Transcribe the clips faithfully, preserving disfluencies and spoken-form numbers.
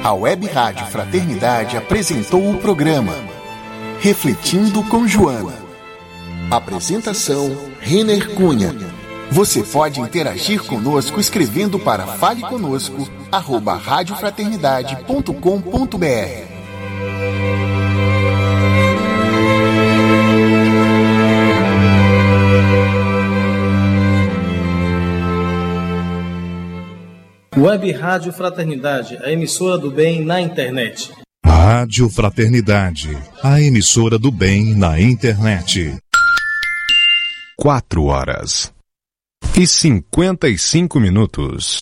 A Web Rádio Fraternidade apresentou o programa Refletindo com Joana. Apresentação, Renner Cunha. Você pode interagir conosco escrevendo para faleconosco arroba radiofraternidade ponto com ponto br. Web Rádio Fraternidade, a emissora do bem na internet. Rádio Fraternidade, a emissora do bem na internet. Quatro horas e cinquenta e cinco minutos.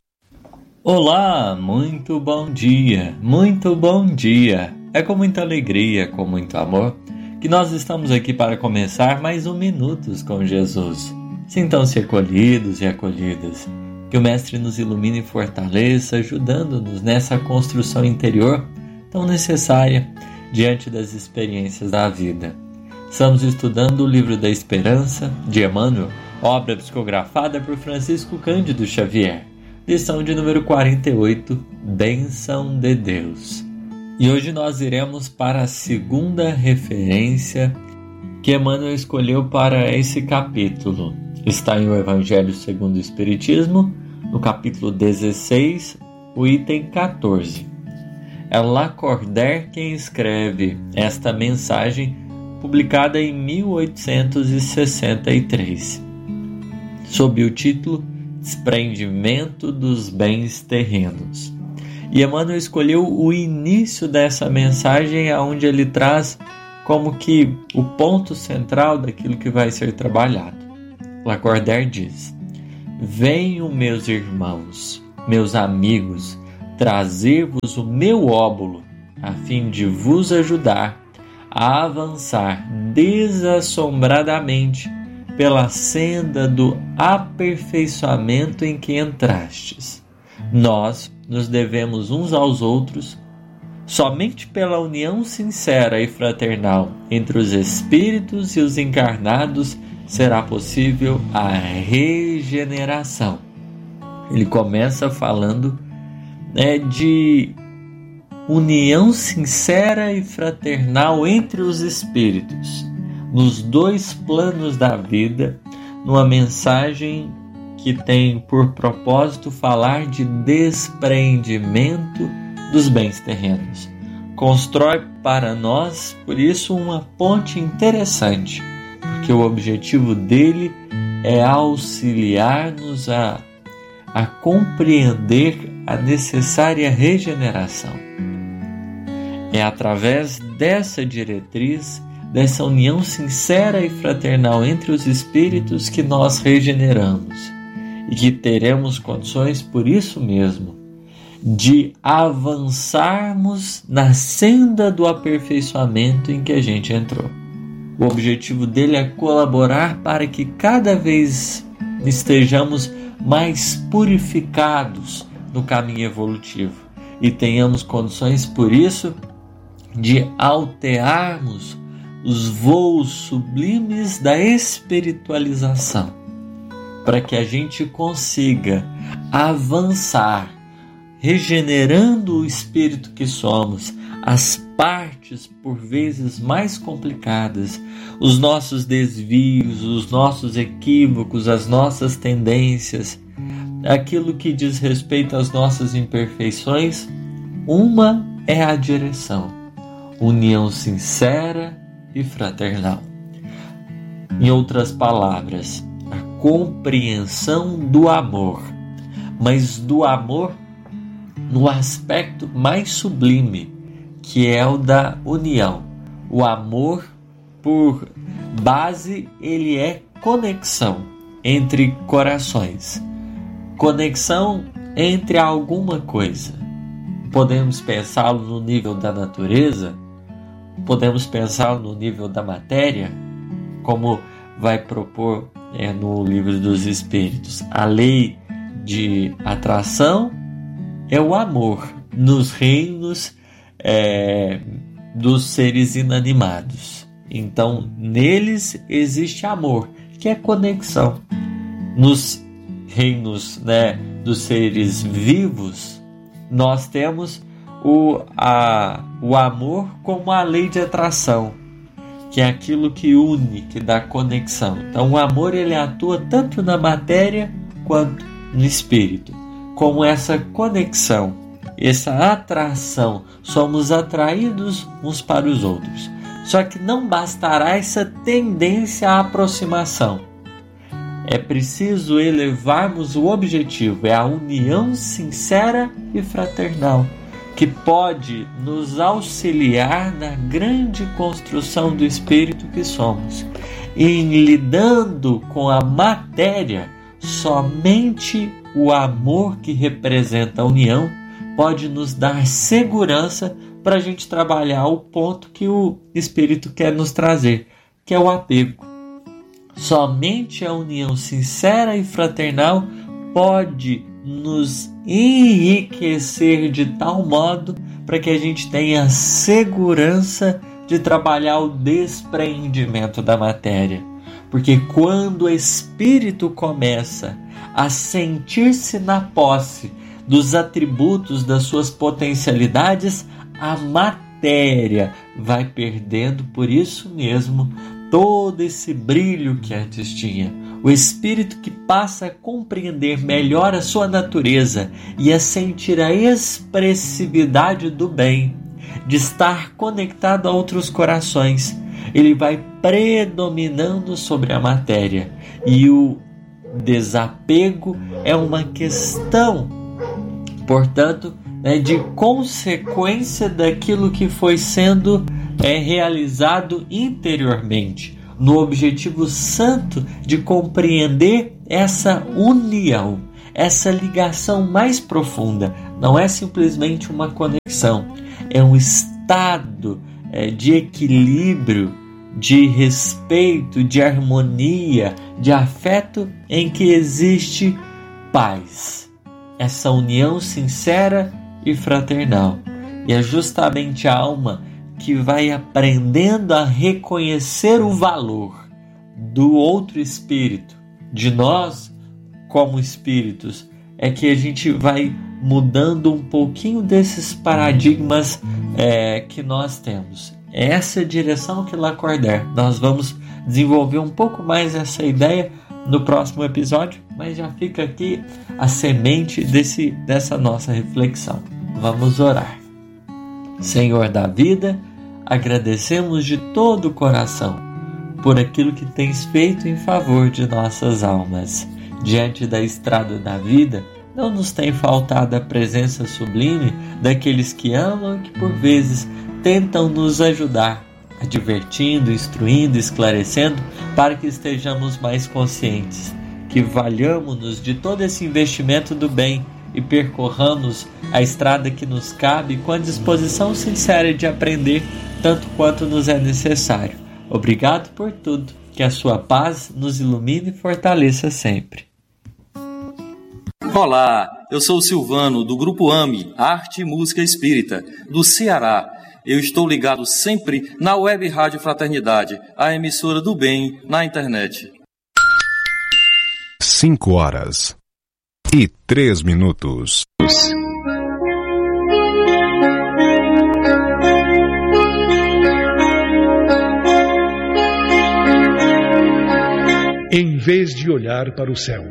Olá, muito bom dia, muito bom dia. É com muita alegria, com muito amor, que nós estamos aqui para começar mais um Minutos com Jesus. Sintam-se acolhidos e acolhidas. Que o Mestre nos ilumine e fortaleça, ajudando-nos nessa construção interior tão necessária diante das experiências da vida. Estamos estudando o Livro da Esperança, de Emmanuel, obra psicografada por Francisco Cândido Xavier, lição de número quarenta e oito, Bênção de Deus. E hoje nós iremos para a segunda referência que Emmanuel escolheu para esse capítulo. Está em o Evangelho segundo o Espiritismo, no capítulo dezesseis, o item quatorze. É Lacordaire quem escreve esta mensagem, publicada em mil oitocentos e sessenta e três, sob o título Desprendimento dos Bens Terrenos. E Emmanuel escolheu o início dessa mensagem, onde ele traz como que o ponto central daquilo que vai ser trabalhado. Lacordaire diz: venham, meus irmãos, meus amigos, trazer-vos o meu óbolo, a fim de vos ajudar a avançar desassombradamente pela senda do aperfeiçoamento em que entrastes. Nós nos devemos uns aos outros. Somente pela união sincera e fraternal entre os espíritos e os encarnados será possível a regeneração. Ele começa falando né, de união sincera e fraternal entre os espíritos, nos dois planos da vida, numa mensagem que tem por propósito falar de desprendimento dos bens terrenos. Constrói para nós, por isso, uma ponte interessante, porque o objetivo dele é auxiliar-nos a, a compreender a necessária regeneração. É através dessa diretriz, dessa união sincera e fraternal entre os espíritos que nós regeneramos e que teremos condições, por isso mesmo, de avançarmos na senda do aperfeiçoamento em que a gente entrou. O objetivo dele é colaborar para que cada vez estejamos mais purificados no caminho evolutivo e tenhamos condições, por isso, de altearmos os voos sublimes da espiritualização, para que a gente consiga avançar, regenerando o espírito que somos, as partes por vezes mais complicadas, os nossos desvios, os nossos equívocos, as nossas tendências, aquilo que diz respeito às nossas imperfeições. Uma é a direção, união sincera e fraternal. Em outras palavras, a compreensão do amor, mas do amor no aspecto mais sublime, que é o da união. O amor, por base, ele é conexão entre corações, conexão entre alguma coisa. Podemos pensá-lo no nível da natureza, podemos pensá-lo no nível da matéria, como vai propor é, no Livro dos Espíritos. A lei de atração é o amor nos reinos é, dos seres inanimados. Então, neles existe amor, que é conexão. Nos reinos, né, dos seres vivos, nós temos o, a, o amor como a lei de atração, que é aquilo que une, que dá conexão. Então o amor ele atua tanto na matéria quanto no espírito, como essa conexão, essa atração. Somos atraídos uns para os outros. Só que não bastará essa tendência à aproximação. É preciso elevarmos o objetivo, é a união sincera e fraternal, que pode nos auxiliar na grande construção do espírito que somos. E em lidando com a matéria, somente o amor que representa a união pode nos dar segurança para a gente trabalhar o ponto que o Espírito quer nos trazer, que é o apego. Somente a união sincera e fraternal pode nos enriquecer de tal modo para que a gente tenha segurança de trabalhar o despreendimento da matéria. Porque quando o Espírito começa a sentir-se na posse dos atributos das suas potencialidades, a matéria vai perdendo, por isso mesmo, todo esse brilho que antes tinha. O espírito que passa a compreender melhor a sua natureza e a sentir a expressividade do bem, de estar conectado a outros corações, ele vai predominando sobre a matéria. E o desapego é uma questão, portanto, de consequência daquilo que foi sendo é, realizado interiormente, no objetivo santo de compreender essa união, essa ligação mais profunda. Não é simplesmente uma conexão, é um estado é, de equilíbrio, de respeito, de harmonia, de afeto em que existe paz. Essa união sincera e fraternal. E é justamente a alma que vai aprendendo a reconhecer o valor do outro espírito, de nós como espíritos, é que a gente vai mudando um pouquinho desses paradigmas é, que nós temos. É essa direção que Lacordaire. Nós vamos desenvolver um pouco mais essa ideia no próximo episódio, mas já fica aqui a semente desse, dessa nossa reflexão. Vamos orar. Senhor da vida, agradecemos de todo o coração por aquilo que tens feito em favor de nossas almas. Diante da estrada da vida, não nos tem faltado a presença sublime daqueles que amam e que por vezes tentam nos ajudar, advertindo, instruindo, esclarecendo, para que estejamos mais conscientes, que valhamos-nos de todo esse investimento do bem e percorramos a estrada que nos cabe com a disposição sincera de aprender tanto quanto nos é necessário. Obrigado por tudo, que a sua paz nos ilumine e fortaleça sempre. Olá, eu sou o Silvano, do Grupo A M E, Arte e Música Espírita, do Ceará. Eu estou ligado sempre na Web Rádio Fraternidade, a emissora do bem na internet. Cinco horas e três minutos. Em vez de olhar para o céu.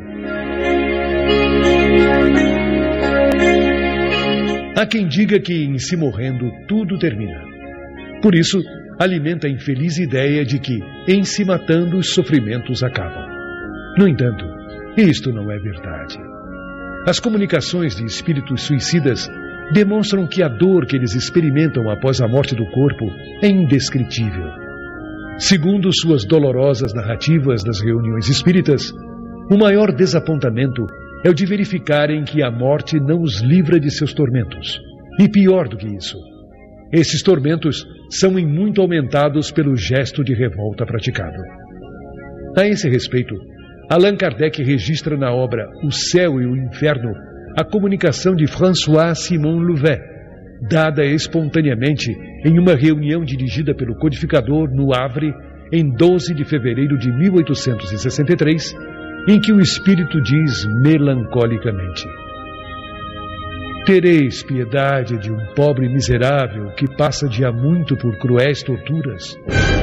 Há quem diga que em se morrendo tudo termina. Por isso, alimenta a infeliz ideia de que em se matando os sofrimentos acabam. No entanto, isto não é verdade. As comunicações de espíritos suicidas demonstram que a dor que eles experimentam após a morte do corpo é indescritível. Segundo suas dolorosas narrativas das reuniões espíritas, o maior desapontamento é o de verificarem que a morte não os livra de seus tormentos. E pior do que isso, esses tormentos são em muito aumentados pelo gesto de revolta praticado. A esse respeito, Allan Kardec registra na obra O Céu e o Inferno a comunicação de François-Simon Louvet, dada espontaneamente em uma reunião dirigida pelo codificador no Havre em doze de fevereiro de mil oitocentos e sessenta e três, em que o espírito diz melancolicamente: tereis piedade de um pobre miserável que passa de há muito por cruéis torturas.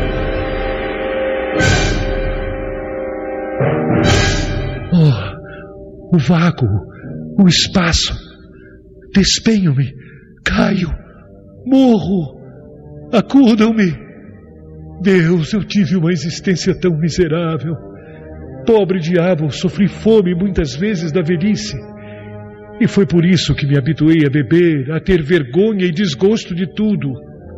Oh, o vácuo, o espaço. Despenho-me, caio, morro, acudam-me. Deus, eu tive uma existência tão miserável. Pobre diabo, sofri fome muitas vezes na velhice. E foi por isso que me habituei a beber, a ter vergonha e desgosto de tudo.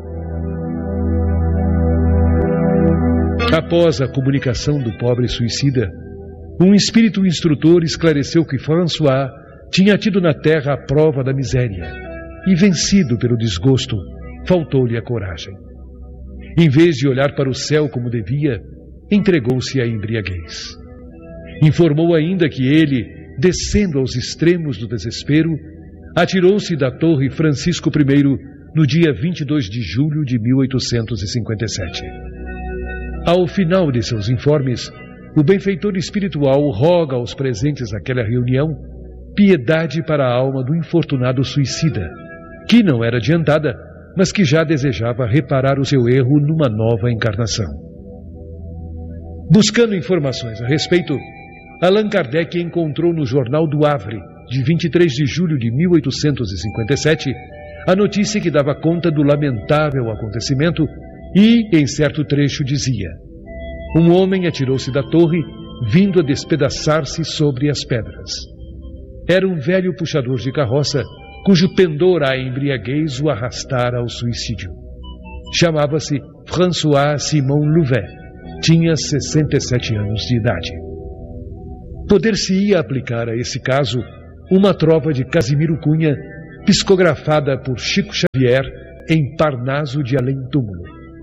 Após a comunicação do pobre suicida, um espírito instrutor esclareceu que François tinha tido na terra a prova da miséria e, vencido pelo desgosto, faltou-lhe a coragem. Em vez de olhar para o céu como devia, entregou-se à embriaguez. Informou ainda que ele, descendo aos extremos do desespero, atirou-se da Torre Francisco I no dia vinte e dois de julho de mil oitocentos e cinquenta e sete. Ao final de seus informes, o benfeitor espiritual roga aos presentes àquela reunião piedade para a alma do infortunado suicida, que não era adiantada, mas que já desejava reparar o seu erro numa nova encarnação. Buscando informações a respeito, Allan Kardec encontrou no Jornal do Havre, de vinte e três de julho de mil oitocentos e cinquenta e sete, a notícia que dava conta do lamentável acontecimento e, em certo trecho, dizia: um homem atirou-se da torre, vindo a despedaçar-se sobre as pedras. Era um velho puxador de carroça, cujo pendor à embriaguez o arrastara ao suicídio. Chamava-se François Simon Louvet. Tinha sessenta e sete anos de idade. Poder-se-ia aplicar a esse caso uma trova de Casimiro Cunha, psicografada por Chico Xavier em Parnaso de Além-Túmulo.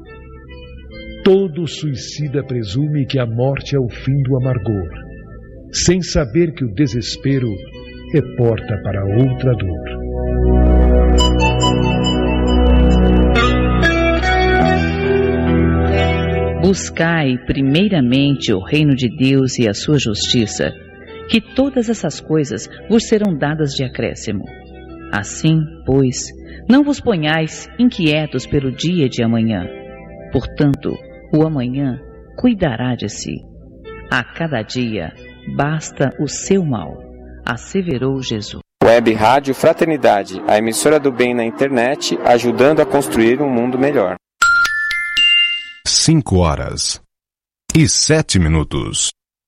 Todo suicida presume que a morte é o fim do amargor, sem saber que o desespero é porta para outra dor. Buscai primeiramente o reino de Deus e a sua justiça, que todas essas coisas vos serão dadas de acréscimo. Assim, pois, não vos ponhais inquietos pelo dia de amanhã. Portanto, o amanhã cuidará de si. A cada dia basta o seu mal, asseverou Jesus. Web Rádio Fraternidade, a emissora do bem na internet, ajudando a construir um mundo melhor. Cinco horas e sete minutos.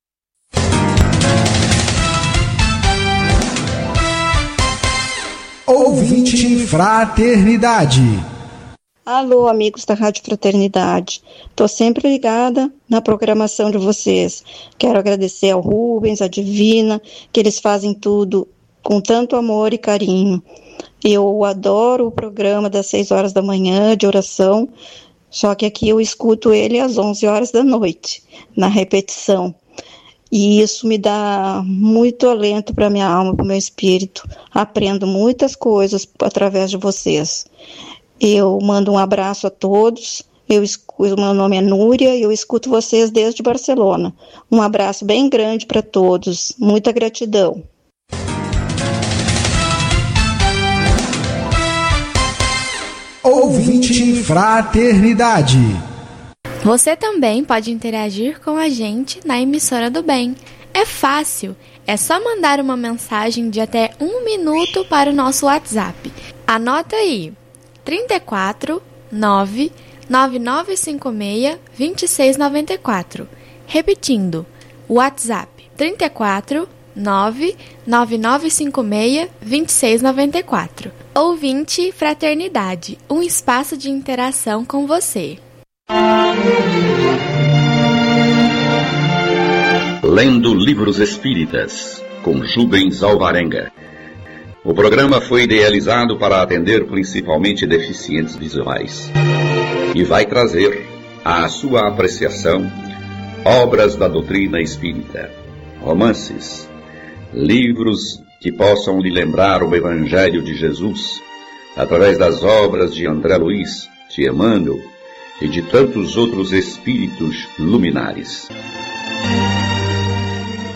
Ouvinte Fraternidade. Alô, amigos da Rádio Fraternidade. Estou sempre ligada na programação de vocês. Quero agradecer ao Rubens, à Divina, que eles fazem tudo com tanto amor e carinho. Eu adoro o programa das seis horas da manhã de oração, só que aqui eu escuto ele às onze horas da noite, na repetição. E isso me dá muito alento para minha alma, para o meu espírito. Aprendo muitas coisas através de vocês. Eu mando um abraço a todos. Eu escuto, meu nome é Núria e eu escuto vocês desde Barcelona. Um abraço bem grande para todos. Muita gratidão. Ouvinte Fraternidade. Você também pode interagir com a gente na emissora do bem. É fácil, é só mandar uma mensagem de até um minuto para o nosso WhatsApp. Anota aí, trinta e quatro, nove, nove nove cinco seis, dois seis nove quatro. Repetindo, WhatsApp trinta e quatro, nove, nove nove cinco seis, dois seis nove quatro. Ouvinte Fraternidade, um espaço de interação com você. Lendo Livros Espíritas, com Rubens Alvarenga. O programa foi idealizado para atender principalmente deficientes visuais e vai trazer à sua apreciação obras da doutrina espírita, romances, livros que possam lhe lembrar o Evangelho de Jesus através das obras de André Luiz, de Emmanuel e de tantos outros espíritos luminares.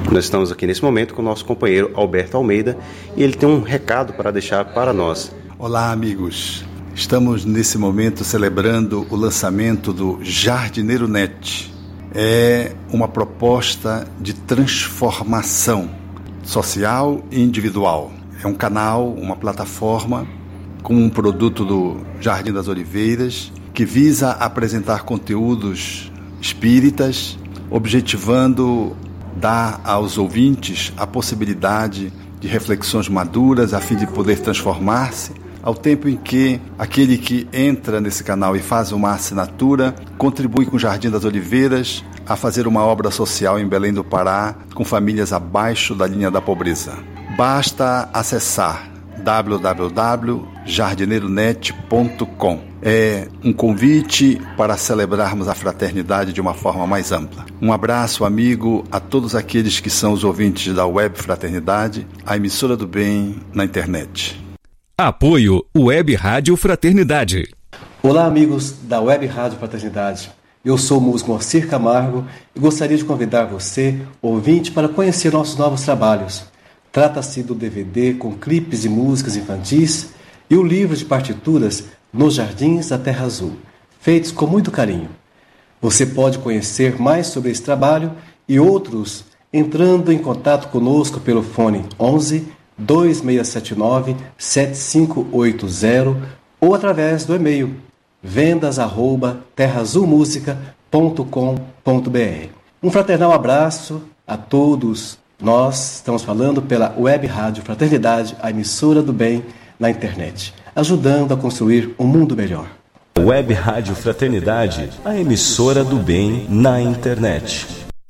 Nós estamos aqui nesse momento com o nosso companheiro Alberto Almeida e ele tem um recado para deixar para nós. Olá, amigos. Estamos nesse momento celebrando o lançamento do Jardineiro Net. É uma proposta de transformação social e individual. É um canal, uma plataforma com um produto do Jardim das Oliveiras que visa apresentar conteúdos espíritas, objetivando dar aos ouvintes a possibilidade de reflexões maduras a fim de poder transformar-se, ao tempo em que aquele que entra nesse canal e faz uma assinatura contribui com o Jardim das Oliveiras a fazer uma obra social em Belém do Pará com famílias abaixo da linha da pobreza. Basta acessar w w w ponto jardineiro net ponto com. É um convite para celebrarmos a fraternidade de uma forma mais ampla. Um abraço, amigo, a todos aqueles que são os ouvintes da Web Fraternidade, a emissora do bem na internet. Apoio Web Rádio Fraternidade. Olá, amigos da Web Rádio Fraternidade. Eu sou o músico Moacir Camargo e gostaria de convidar você, ouvinte, para conhecer nossos novos trabalhos. Trata-se do D V D com clipes e músicas infantis e o livro de partituras Nos Jardins da Terra Azul, feitos com muito carinho. Você pode conhecer mais sobre esse trabalho e outros entrando em contato conosco pelo fone onze, dois seis sete nove, sete cinco oito zero ou através do e-mail vendas arroba terra azul música ponto com ponto b r. Um fraternal abraço a todos. Nós estamos falando pela Web Rádio Fraternidade, a emissora do bem na internet, ajudando a construir um mundo melhor. Web Rádio Fraternidade, a emissora do bem na internet.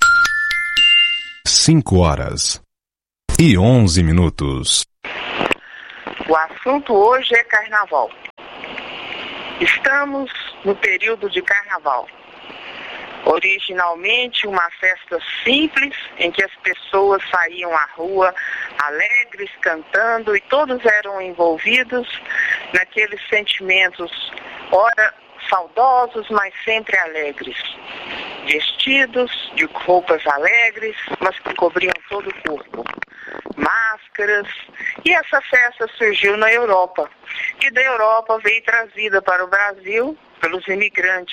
Cinco horas e onze minutos. O assunto hoje é carnaval. Estamos no período de carnaval. Originalmente uma festa simples em que as pessoas saíam à rua alegres, cantando, e todos eram envolvidos naqueles sentimentos, ora saudosos, mas sempre alegres. Vestidos de roupas alegres, mas que cobriam todo o corpo. Máscaras. E essa festa surgiu na Europa. E da Europa veio trazida para o Brasil pelos imigrantes.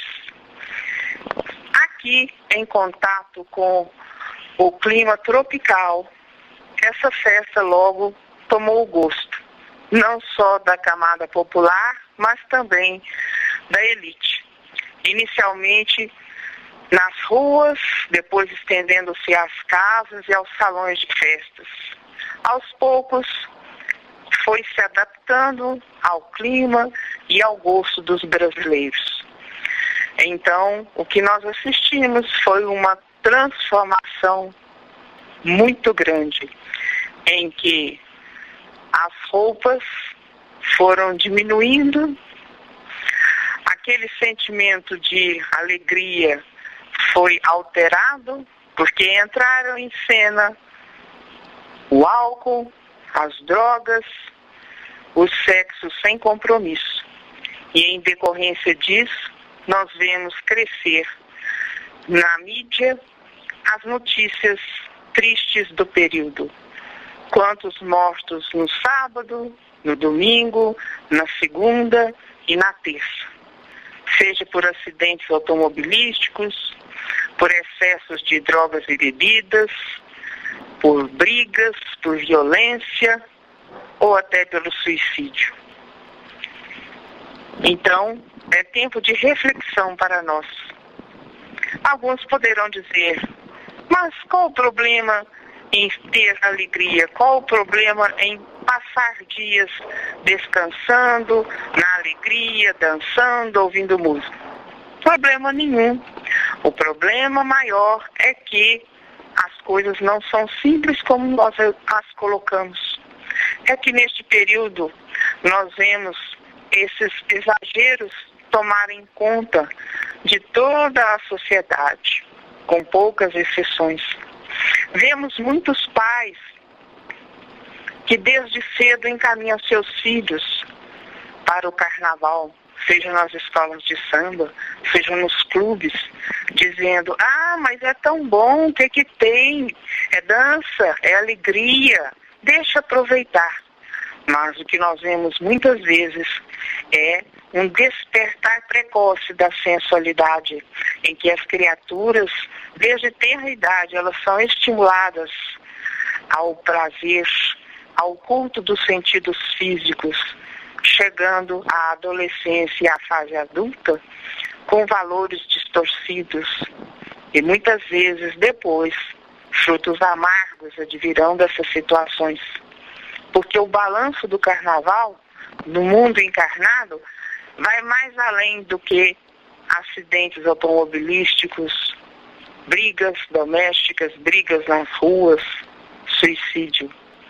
Aqui, em contato com o clima tropical, essa festa logo tomou o gosto, não só da camada popular, mas também da elite. Inicialmente nas ruas, depois estendendo-se às casas e aos salões de festas. Aos poucos, foi se adaptando ao clima e ao gosto dos brasileiros. Então, o que nós assistimos foi uma transformação muito grande, em que as roupas foram diminuindo, aquele sentimento de alegria foi alterado, porque entraram em cena o álcool, as drogas, o sexo sem compromisso. E em decorrência disso, nós vemos crescer na mídia as notícias tristes do período. Quantos mortos no sábado, no domingo, na segunda e na terça. Seja por acidentes automobilísticos, por excessos de drogas e bebidas, por brigas, por violência ou até pelo suicídio. Então, é tempo de reflexão para nós. Alguns poderão dizer, mas qual o problema em ter alegria? Qual o problema em passar dias descansando, na alegria, dançando, ouvindo música? Problema nenhum. O problema maior é que as coisas não são simples como nós as colocamos. É que neste período nós vemos esses exageros tomarem conta de toda a sociedade, com poucas exceções. Vemos muitos pais que desde cedo encaminham seus filhos para o carnaval, seja nas escolas de samba, seja nos clubes, dizendo, ah, mas é tão bom, o que que tem? É dança, é alegria, deixa aproveitar. Mas o que nós vemos muitas vezes é um despertar precoce da sensualidade, em que as criaturas, desde tenra idade, elas são estimuladas ao prazer, ao culto dos sentidos físicos, chegando à adolescência e à fase adulta com valores distorcidos e muitas vezes depois frutos amargos advirão dessas situações. Porque o balanço do carnaval no mundo encarnado vai mais além do que acidentes automobilísticos, brigas domésticas, brigas nas ruas, suicídio.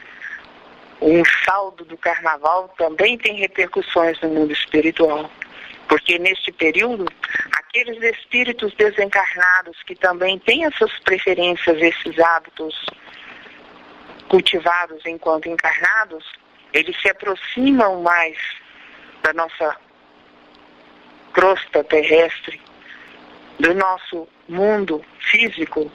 O saldo do carnaval também tem repercussões no mundo espiritual, porque neste período, aqueles espíritos desencarnados que também têm essas preferências, esses hábitos cultivados enquanto encarnados, eles se aproximam mais da nossa crosta terrestre, do nosso mundo físico,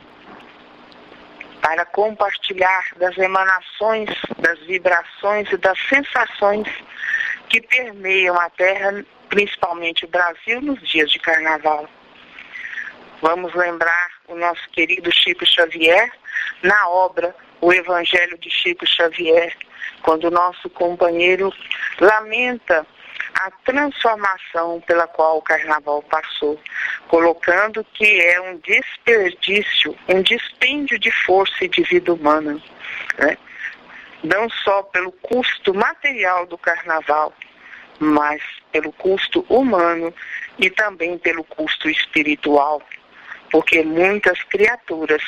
para compartilhar das emanações, das vibrações e das sensações que permeiam a Terra, principalmente o Brasil, nos dias de carnaval. Vamos lembrar o nosso querido Chico Xavier na obra O Evangelho de Chico Xavier, quando o nosso companheiro lamenta a transformação pela qual o carnaval passou, colocando que é um desperdício, um dispêndio de força e de vida humana, né? Não só pelo custo material do carnaval, mas pelo custo humano e também pelo custo espiritual, porque muitas criaturas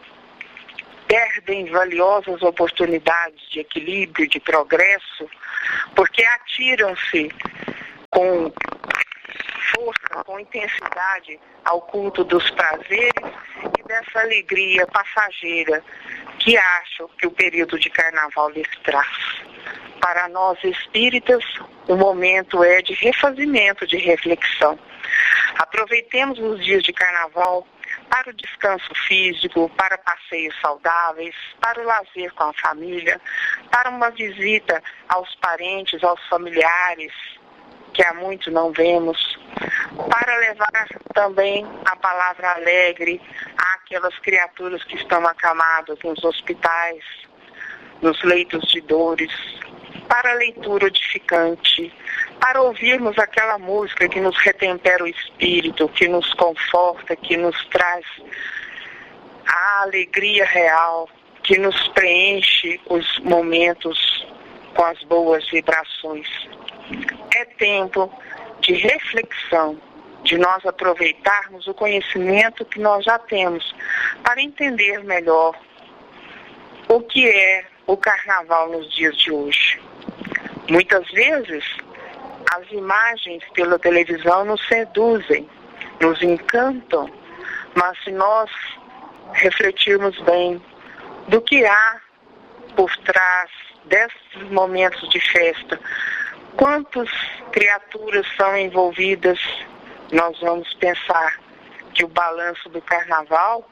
perdem valiosas oportunidades de equilíbrio, de progresso, porque atiram-se com força, com intensidade ao culto dos prazeres e dessa alegria passageira que acham que o período de carnaval lhes traz. Para nós espíritas, o momento é de refazimento, de reflexão. Aproveitemos os dias de carnaval para o descanso físico, para passeios saudáveis, para o lazer com a família, para uma visita aos parentes, aos familiares, que há muito não vemos, para levar também a palavra alegre àquelas criaturas que estão acamadas nos hospitais, nos leitos de dores, para a leitura edificante, para ouvirmos aquela música que nos retempera o espírito, que nos conforta, que nos traz a alegria real, que nos preenche os momentos com as boas vibrações. É tempo de reflexão, de nós aproveitarmos o conhecimento que nós já temos para entender melhor o que é o carnaval nos dias de hoje. Muitas vezes, as imagens pela televisão nos seduzem, nos encantam, mas se nós refletirmos bem do que há por trás desses momentos de festa, quantas criaturas são envolvidas, nós vamos pensar que o balanço do carnaval,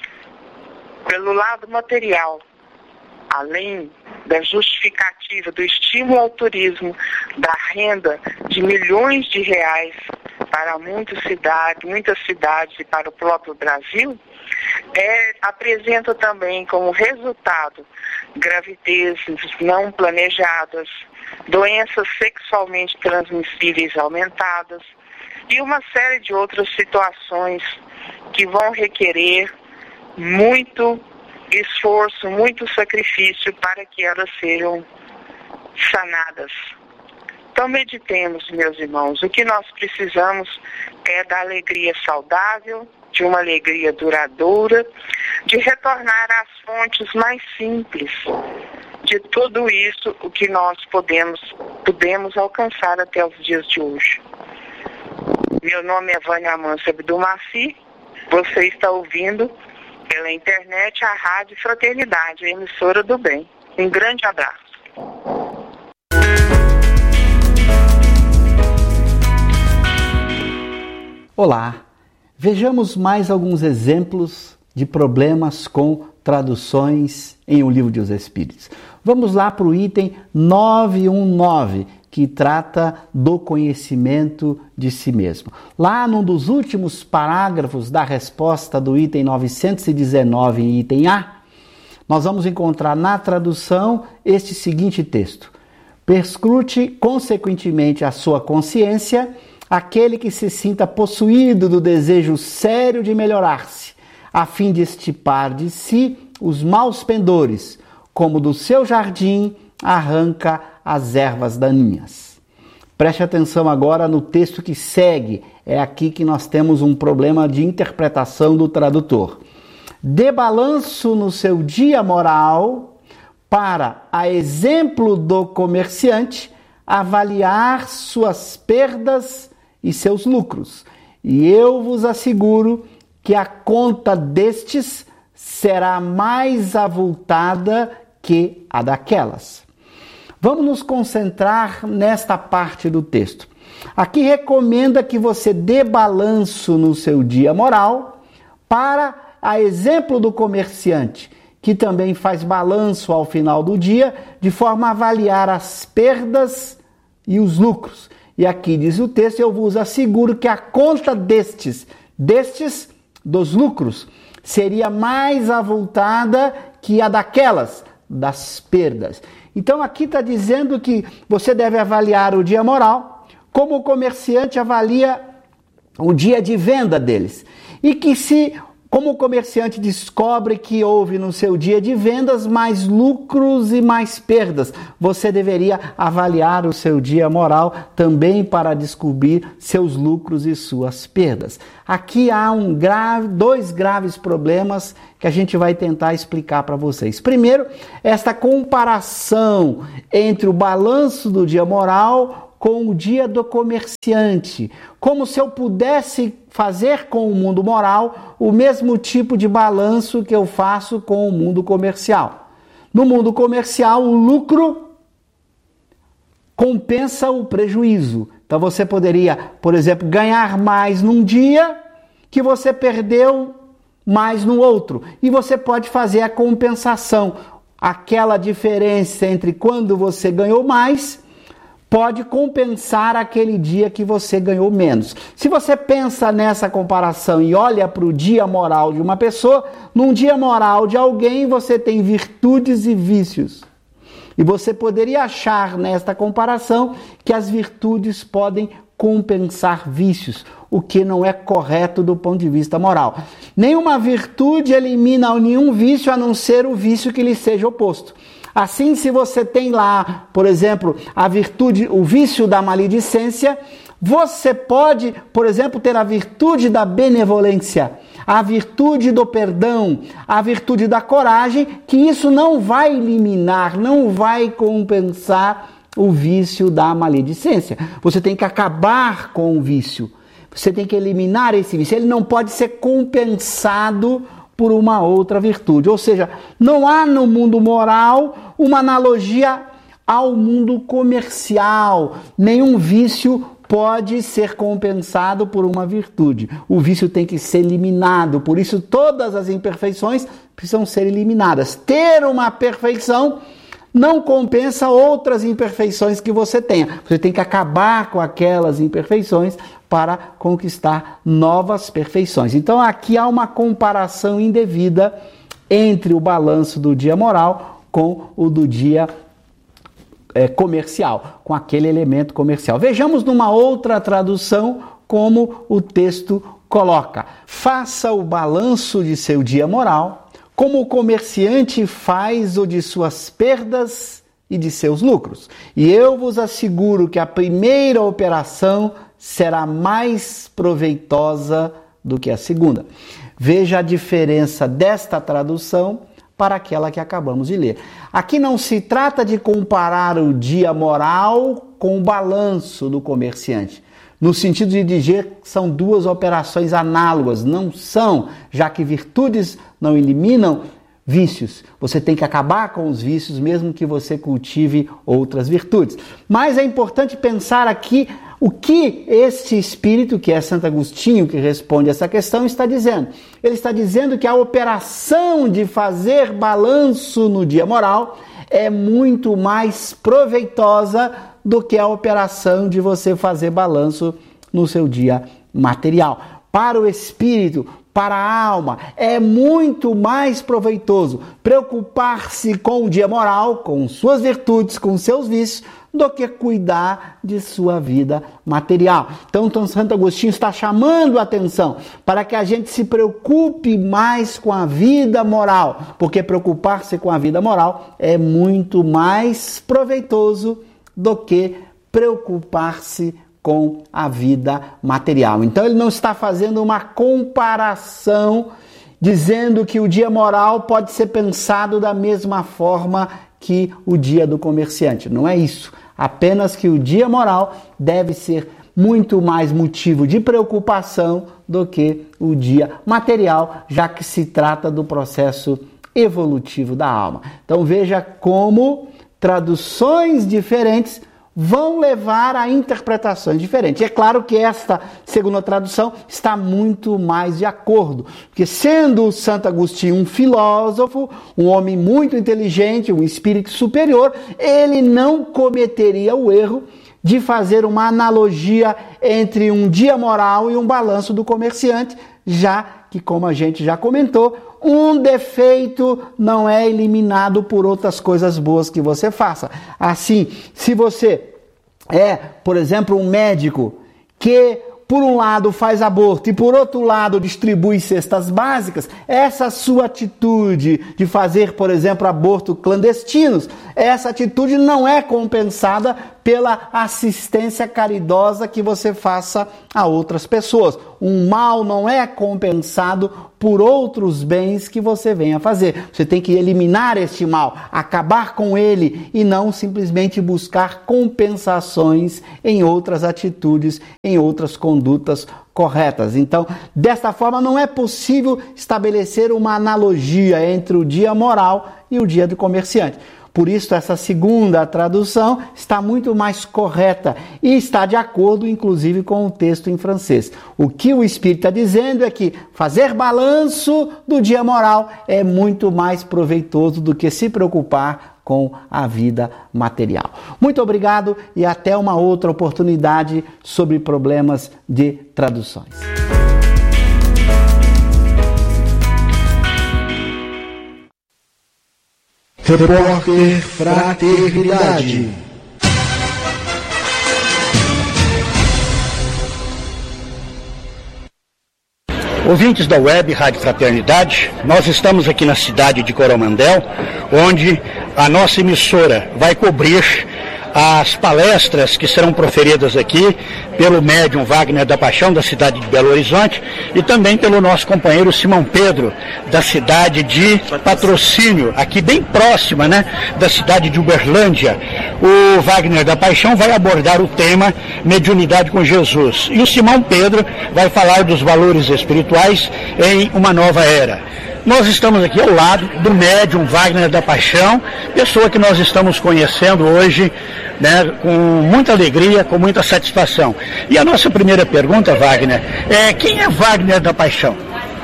pelo lado material, além da justificativa do estímulo ao turismo, da renda de milhões de reais para muitas cidades, muitas cidades e para o próprio Brasil, é, apresenta também como resultado gravidezes não planejadas, doenças sexualmente transmissíveis aumentadas e uma série de outras situações que vão requerer muito esforço, muito sacrifício para que elas sejam sanadas. Então meditemos, meus irmãos, o que nós precisamos é da alegria saudável, de uma alegria duradoura, de retornar às fontes mais simples de tudo isso, o que nós podemos, podemos alcançar até os dias de hoje. Meu nome é Vânia Amância Abdulmaci, você está ouvindo pela internet a Rádio Fraternidade, a emissora do bem. Um grande abraço. Olá, vejamos mais alguns exemplos de problemas com traduções em O Livro dos Espíritos. Vamos lá para o item novecentos e dezenove, que trata do conhecimento de si mesmo. Lá num dos últimos parágrafos da resposta do item novecentos e dezenove, item A, nós vamos encontrar na tradução este seguinte texto: perscrute consequentemente a sua consciência aquele que se sinta possuído do desejo sério de melhorar-se, a fim de extirpar de si os maus pendores, como do seu jardim arranca as ervas daninhas. Preste atenção agora no texto que segue. É aqui que nós temos um problema de interpretação do tradutor. Dê balanço no seu dia moral para, a exemplo do comerciante, avaliar suas perdas e seus lucros. E eu vos asseguro que a conta destes será mais avultada que a daquelas. Vamos nos concentrar nesta parte do texto. Aqui recomenda que você dê balanço no seu dia moral para, a exemplo do comerciante, que também faz balanço ao final do dia, de forma a avaliar as perdas e os lucros. E aqui diz o texto: eu vos asseguro que a conta destes, destes, dos lucros, seria mais avultada que a daquelas, das perdas. Então aqui está dizendo que você deve avaliar o dia moral como o comerciante avalia o dia de venda deles. E que se, como o comerciante descobre que houve no seu dia de vendas mais lucros e mais perdas, você deveria avaliar o seu dia moral também para descobrir seus lucros e suas perdas. Aqui há um grave, dois graves problemas que a gente vai tentar explicar para vocês. Primeiro, esta comparação entre o balanço do dia moral com o dia do comerciante, como se eu pudesse fazer com o mundo moral o mesmo tipo de balanço que eu faço com o mundo comercial. No mundo comercial, o lucro compensa o prejuízo. Então você poderia, por exemplo, ganhar mais num dia que você perdeu mais no outro. E você pode fazer a compensação. Aquela diferença entre quando você ganhou mais pode compensar aquele dia que você ganhou menos. Se você pensa nessa comparação e olha para o dia moral de uma pessoa, num dia moral de alguém você tem virtudes e vícios. E você poderia achar nesta comparação que as virtudes podem compensar vícios, o que não é correto do ponto de vista moral. Nenhuma virtude elimina nenhum vício a não ser o vício que lhe seja oposto. Assim, se você tem lá, por exemplo, a virtude, o vício da maledicência, você pode, por exemplo, ter a virtude da benevolência, a virtude do perdão, a virtude da coragem, que isso não vai eliminar, não vai compensar o vício da maledicência. Você tem que acabar com o vício, você tem que eliminar esse vício, ele não pode ser compensado por uma outra virtude. Ou seja, não há no mundo moral uma analogia ao mundo comercial. Nenhum vício pode ser compensado por uma virtude. O vício tem que ser eliminado. Por isso, todas as imperfeições precisam ser eliminadas. Ter uma perfeição não compensa outras imperfeições que você tenha. Você tem que acabar com aquelas imperfeições para conquistar novas perfeições. Então aqui há uma comparação indevida entre o balanço do dia moral com o do dia é, comercial, com aquele elemento comercial. Vejamos numa outra tradução como o texto coloca: faça o balanço de seu dia moral como o comerciante faz o de suas perdas e de seus lucros. E eu vos asseguro que a primeira operação será mais proveitosa do que a segunda. Veja a diferença desta tradução para aquela que acabamos de ler. Aqui não se trata de comparar o dia moral com o balanço do comerciante, no sentido de dizer que são duas operações análogas. Não são, já que virtudes não eliminam vícios. Você tem que acabar com os vícios, mesmo que você cultive outras virtudes. Mas é importante pensar aqui O que este espírito, que é Santo Agostinho, que responde essa questão, está dizendo? Ele está dizendo que a operação de fazer balanço no dia moral é muito mais proveitosa do que a operação de você fazer balanço no seu dia material. Para o espírito, para a alma, é muito mais proveitoso preocupar-se com o dia moral, com suas virtudes, com seus vícios, do que cuidar de sua vida material. Então, então, Santo Agostinho está chamando a atenção para que a gente se preocupe mais com a vida moral, porque preocupar-se com a vida moral é muito mais proveitoso do que preocupar-se com a vida material. Então, ele não está fazendo uma comparação dizendo que o dia moral pode ser pensado da mesma forma que o dia do comerciante. Não é isso. Apenas que o dia moral deve ser muito mais motivo de preocupação do que o dia material, já que se trata do processo evolutivo da alma. Então veja como traduções diferentes vão levar a interpretações diferentes. E é claro que esta segunda tradução está muito mais de acordo, porque sendo Santo Agostinho um filósofo, um homem muito inteligente, um espírito superior, ele não cometeria o erro de fazer uma analogia entre um dia moral e um balanço do comerciante, já que, como a gente já comentou, um defeito não é eliminado por outras coisas boas que você faça. Assim, se você é, por exemplo, um médico que, por um lado, faz aborto e, por outro lado, distribui cestas básicas, essa sua atitude de fazer, por exemplo, aborto clandestinos, essa atitude não é compensada pela assistência caridosa que você faça a outras pessoas. Um mal não é compensado por outros bens que você venha fazer. Você tem que eliminar este mal, acabar com ele e não simplesmente buscar compensações em outras atitudes, em outras condutas corretas. Então, desta forma, não é possível estabelecer uma analogia entre o dia moral e o dia do comerciante. Por isso, essa segunda tradução está muito mais correta e está de acordo, inclusive, com o texto em francês. O que o Espírito está dizendo é que fazer balanço do dia moral é muito mais proveitoso do que se preocupar com a vida material. Muito obrigado e até uma outra oportunidade sobre problemas de traduções. Repórter Fraternidade. Ouvintes da Web Rádio Fraternidade, nós estamos aqui na cidade de Coromandel, onde a nossa emissora vai cobrir as palestras que serão proferidas aqui pelo médium Wagner da Paixão, da cidade de Belo Horizonte, e também pelo nosso companheiro Simão Pedro, da cidade de Patrocínio, aqui bem próxima, né, da cidade de Uberlândia. O Wagner da Paixão vai abordar o tema Mediunidade com Jesus, e o Simão Pedro vai falar dos valores espirituais em uma nova era. Nós estamos aqui ao lado do médium Wagner da Paixão, pessoa que nós estamos conhecendo hoje, né, com muita alegria, com muita satisfação. E a nossa primeira pergunta, Wagner, é: quem é Wagner da Paixão?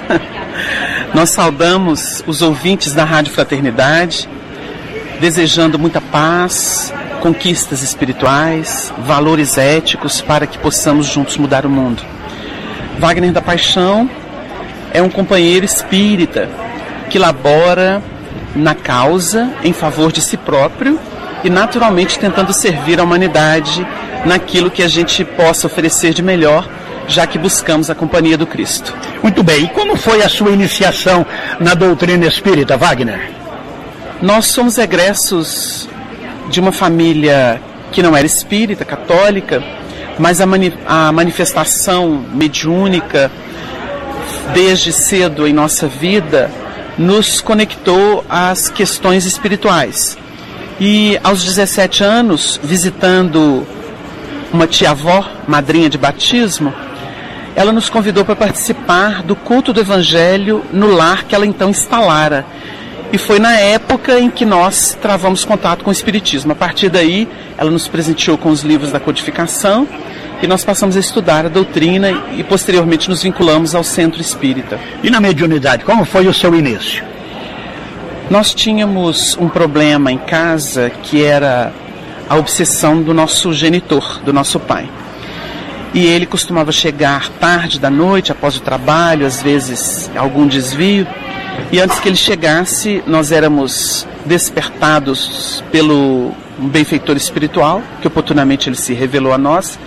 Nós saudamos os ouvintes da Rádio Fraternidade, desejando muita paz, conquistas espirituais, valores éticos para que possamos juntos mudar o mundo. Wagner da Paixão é um companheiro espírita que labora na causa em favor de si próprio e naturalmente tentando servir a humanidade naquilo que a gente possa oferecer de melhor, já que buscamos a companhia do Cristo. Muito bem, e como foi a sua iniciação na doutrina espírita, Wagner? Nós somos egressos de uma família que não era espírita, católica, mas a, mani- a manifestação mediúnica desde cedo em nossa vida nos conectou às questões espirituais. E aos dezessete anos, visitando uma tia-avó, madrinha de batismo, ela nos convidou para participar do culto do Evangelho no lar que ela então instalara. E foi na época em que nós travamos contato com o Espiritismo. A partir daí, ela nos presenteou com os livros da codificação e nós passamos a estudar a doutrina e posteriormente nos vinculamos ao Centro Espírita. E na mediunidade, como foi o seu início? Nós tínhamos um problema em casa que era a obsessão do nosso genitor, do nosso pai. E ele costumava chegar tarde da noite, após o trabalho, às vezes algum desvio. E antes que ele chegasse, nós éramos despertados pelo um benfeitor espiritual, que oportunamente ele se revelou a nós,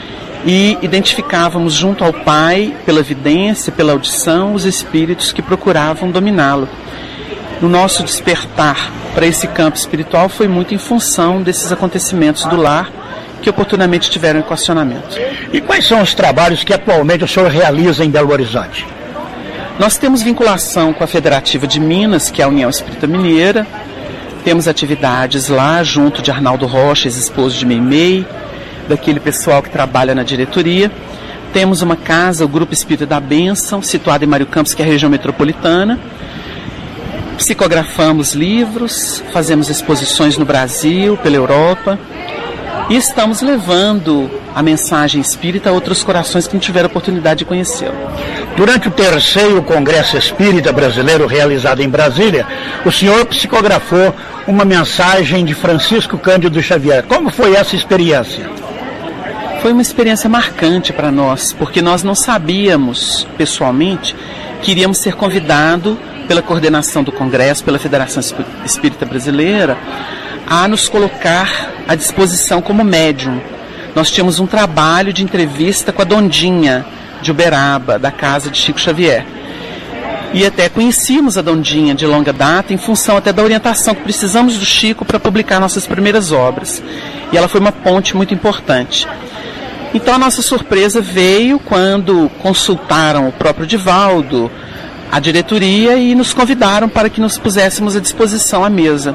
e identificávamos junto ao pai, pela vidência, pela audição, os espíritos que procuravam dominá-lo. No nosso despertar para esse campo espiritual foi muito em função desses acontecimentos do lar que oportunamente tiveram equacionamento. E quais são os trabalhos que atualmente o senhor realiza em Belo Horizonte? Nós temos vinculação com a Federativa de Minas, que é a União Espírita Mineira. Temos atividades lá junto de Arnaldo Rocha, ex-esposo de Meimei, daquele pessoal que trabalha na diretoria. Temos uma casa, o Grupo Espírita da Bênção, situado em Mário Campos, que é a região metropolitana. Psicografamos livros, fazemos exposições no Brasil, pela Europa, e estamos levando a mensagem espírita a outros corações que não tiveram oportunidade de conhecê-lo. Durante o terceiro Congresso Espírita Brasileiro realizado em Brasília, o senhor psicografou uma mensagem de Francisco Cândido Xavier. Como foi essa experiência? Foi uma experiência marcante para nós, porque nós não sabíamos, pessoalmente, que iríamos ser convidados pela coordenação do Congresso, pela Federação Espírita Brasileira, a nos colocar à disposição como médium. Nós tínhamos um trabalho de entrevista com a Dondinha de Uberaba, da casa de Chico Xavier. E até conhecíamos a Dondinha de longa data, em função até da orientação que precisamos do Chico para publicar nossas primeiras obras. E ela foi uma ponte muito importante. Então a nossa surpresa veio quando consultaram o próprio Divaldo, a diretoria, e nos convidaram para que nos puséssemos à disposição à mesa.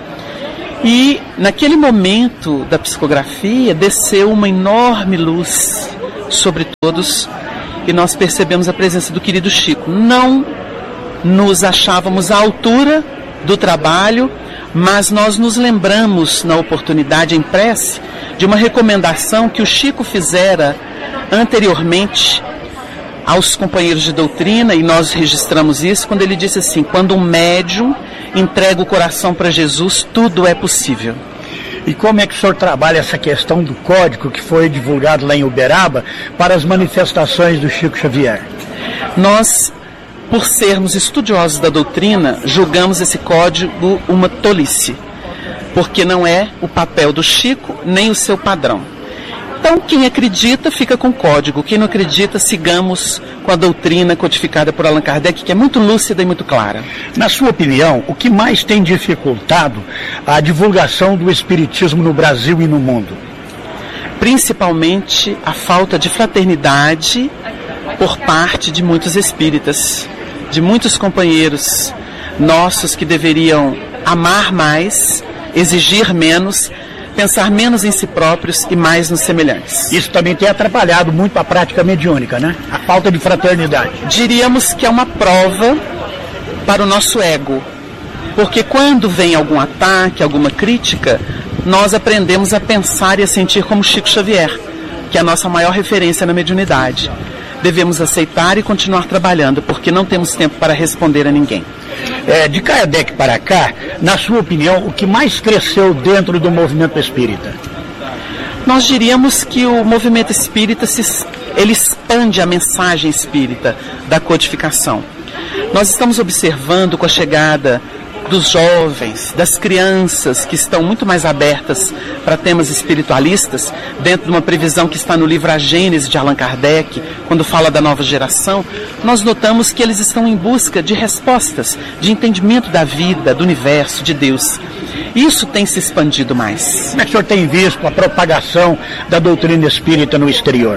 E naquele momento da psicografia desceu uma enorme luz sobre todos e nós percebemos a presença do querido Chico. Não nos achávamos à altura do trabalho, mas nós nos lembramos na oportunidade em prece de uma recomendação que o Chico fizera anteriormente aos companheiros de doutrina, e nós registramos isso quando ele disse assim: quando um médium entrega o coração para Jesus, tudo é possível. E como é que o senhor trabalha essa questão do código que foi divulgado lá em Uberaba para as manifestações do Chico Xavier? Nós, por sermos estudiosos da doutrina, julgamos esse código uma tolice, porque não é o papel do Chico nem o seu padrão. Então, quem acredita fica com o código, quem não acredita, sigamos com a doutrina codificada por Allan Kardec, que é muito lúcida e muito clara. Na sua opinião, o que mais tem dificultado a divulgação do Espiritismo no Brasil e no mundo? Principalmente a falta de fraternidade por parte de muitos espíritas, de muitos companheiros nossos que deveriam amar mais, exigir menos, pensar menos em si próprios e mais nos semelhantes. Isso também tem atrapalhado muito a prática mediúnica, né? A falta de fraternidade. Diríamos que é uma prova para o nosso ego, porque quando vem algum ataque, alguma crítica, nós aprendemos a pensar e a sentir como Chico Xavier, que é a nossa maior referência na mediunidade. Devemos aceitar e continuar trabalhando, porque não temos tempo para responder a ninguém. É, de Kardec para cá, na sua opinião, o que mais cresceu dentro do movimento espírita? Nós diríamos que o movimento espírita se, ele expande a mensagem espírita da codificação. Nós estamos observando com a chegada dos jovens, das crianças que estão muito mais abertas para temas espiritualistas, dentro de uma previsão que está no livro A Gênese de Allan Kardec, quando fala da nova geração, nós notamos que eles estão em busca de respostas, de entendimento da vida, do universo, de Deus. Isso tem se expandido mais. Como é que o senhor tem visto a propagação da doutrina espírita no exterior?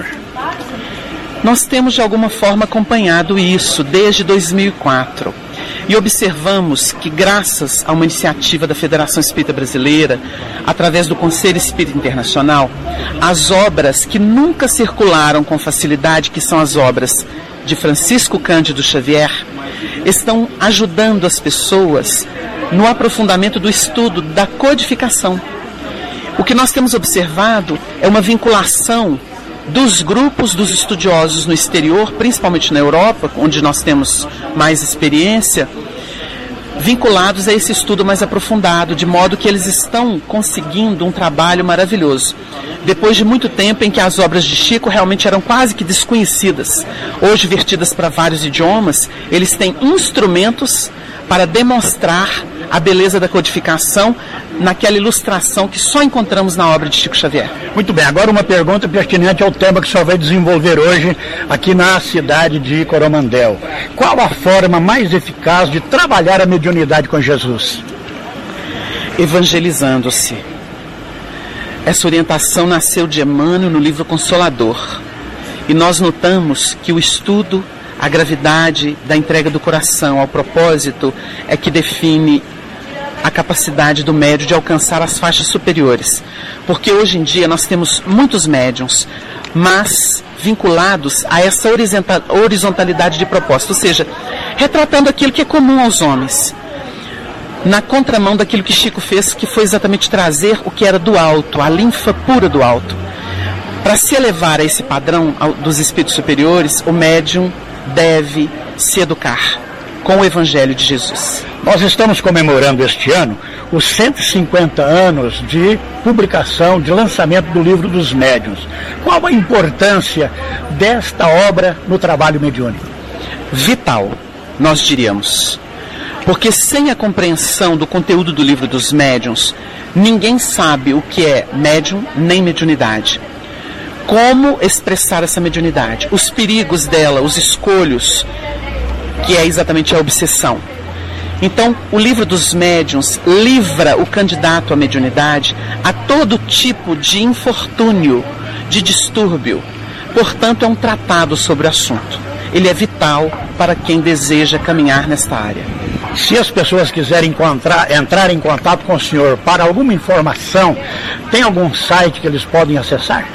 Nós temos de alguma forma acompanhado isso desde dois mil e quatro. E observamos que, graças a uma iniciativa da Federação Espírita Brasileira, através do Conselho Espírita Internacional, as obras que nunca circularam com facilidade, que são as obras de Francisco Cândido Xavier, estão ajudando as pessoas no aprofundamento do estudo da codificação. O que nós temos observado é uma vinculação dos grupos dos estudiosos no exterior, principalmente na Europa, onde nós temos mais experiência, vinculados a esse estudo mais aprofundado, de modo que eles estão conseguindo um trabalho maravilhoso. Depois de muito tempo em que as obras de Chico realmente eram quase que desconhecidas, hoje vertidas para vários idiomas, eles têm instrumentos para demonstrar a beleza da codificação naquela ilustração que só encontramos na obra de Chico Xavier. Muito bem, agora uma pergunta pertinente ao tema que o senhor vai desenvolver hoje aqui na cidade de Coromandel. Qual a forma mais eficaz de trabalhar a mediunidade com Jesus? Evangelizando-se. Essa orientação nasceu de Emmanuel no livro Consolador. E nós notamos que o estudo, a gravidade da entrega do coração ao propósito é que define a capacidade do médium de alcançar as faixas superiores. Porque hoje em dia nós temos muitos médiuns, mas vinculados a essa horizontalidade de propósito, ou seja, retratando aquilo que é comum aos homens, na contramão daquilo que Chico fez, que foi exatamente trazer o que era do alto, a linfa pura do alto. Para se elevar a esse padrão dos espíritos superiores, o médium deve se educar com o Evangelho de Jesus. Nós estamos comemorando este ano os cento e cinquenta anos de publicação, de lançamento do Livro dos Médiuns. Qual a importância desta obra no trabalho mediúnico? Vital, nós diríamos. Porque sem a compreensão do conteúdo do Livro dos Médiuns, ninguém sabe o que é médium nem mediunidade. Como expressar essa mediunidade? Os perigos dela, os escolhos, que é exatamente a obsessão. Então, o Livro dos Médiuns livra o candidato à mediunidade a todo tipo de infortúnio, de distúrbio. Portanto, é um tratado sobre o assunto. Ele é vital para quem deseja caminhar nesta área. Se as pessoas quiserem encontrar, entrar em contato com o senhor para alguma informação, tem algum site que eles podem acessar?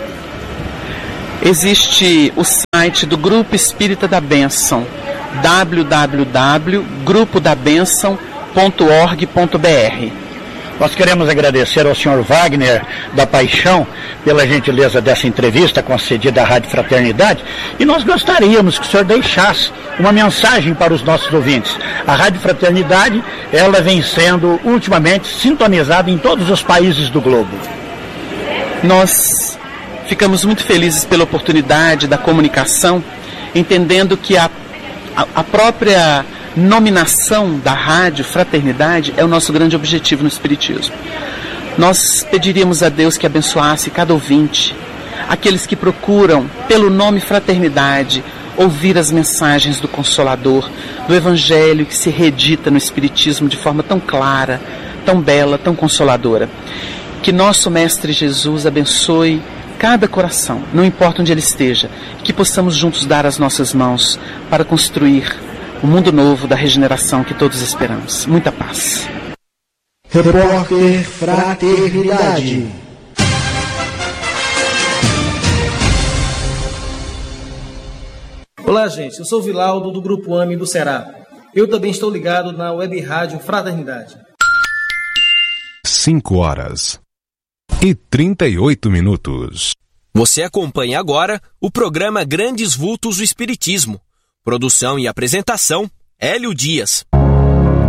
Existe o site do Grupo Espírita da Bênção, w w w ponto grupo da benção ponto org ponto b r. Nós queremos agradecer ao senhor Wagner da Paixão pela gentileza dessa entrevista concedida à Rádio Fraternidade, e nós gostaríamos que o senhor deixasse uma mensagem para os nossos ouvintes. A Rádio Fraternidade, ela vem sendo ultimamente sintonizada em todos os países do globo. Nós ficamos muito felizes pela oportunidade da comunicação, entendendo que a, a, a própria nominação da Rádio Fraternidade é o nosso grande objetivo no Espiritismo. Nós pediríamos a Deus que abençoasse cada ouvinte, aqueles que procuram, pelo nome Fraternidade, ouvir as mensagens do Consolador, do Evangelho que se reedita no Espiritismo de forma tão clara, tão bela, tão consoladora. Que nosso Mestre Jesus abençoe cada coração, não importa onde ele esteja, e que possamos juntos dar as nossas mãos para construir o mundo novo da regeneração que todos esperamos. Muita paz. Repórter Fraternidade. Olá, gente. Eu sou o Vilaldo, do Grupo AMI do Ceará. Eu também estou ligado na Web Rádio Fraternidade. cinco horas e trinta e oito minutos. Você acompanha agora o programa Grandes Vultos do Espiritismo. Produção e apresentação, Hélio Dias.